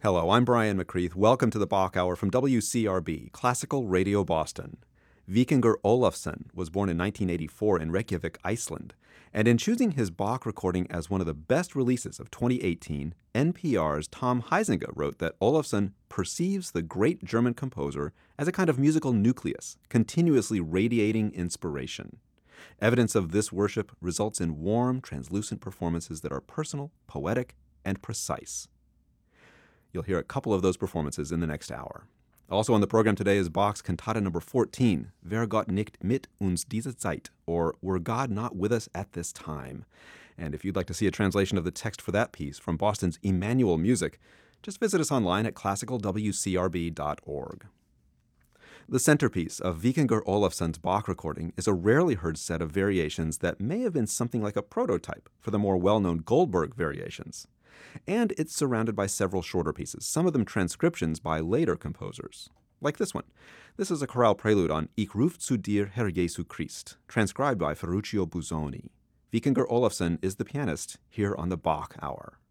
Hello, I'm Brian McCreath. Welcome to the Bach Hour from WCRB, Classical Radio Boston. Víkingur Ólafsson was born in 1984 in Reykjavik, Iceland, and in choosing his Bach recording as one of the best releases of 2018, NPR's Tom Huizinga wrote that Ólafsson perceives the great German composer as a kind of musical nucleus, continuously radiating inspiration. Evidence of this worship results in warm, translucent performances that are personal, poetic, and precise. You'll hear a couple of those performances in the next hour. Also on the program today is Bach's Cantata No. 14, Wer Gott nicht mit uns diese Zeit, or Were God Not With Us at This Time. And if you'd like to see a translation of the text for that piece from Boston's Emmanuel Music, just visit us online at classicalwcrb.org. The centerpiece of Víkingur Ólafsson's Bach recording is a rarely heard set of variations that may have been something like a prototype for the more well-known Goldberg variations. And it's surrounded by several shorter pieces, some of them transcriptions by later composers, like this one. This is a chorale prelude on Ich ruf zu dir, Herr Jesu Christ, transcribed by Ferruccio Busoni. Víkingur Ólafsson is the pianist here on the Bach Hour.